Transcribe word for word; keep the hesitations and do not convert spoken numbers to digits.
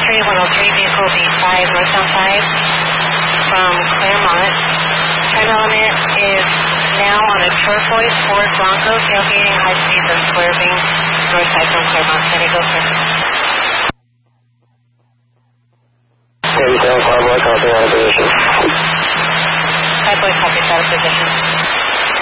three one oh three, vehicle B five, northbound five from Claremont. Time element is now on a turquoise Ford Bronco, tailgating high speeds and swerving north side from Claremont. Can I go for eighty-seven, five boy, copy out of position. five boy, copy out of position.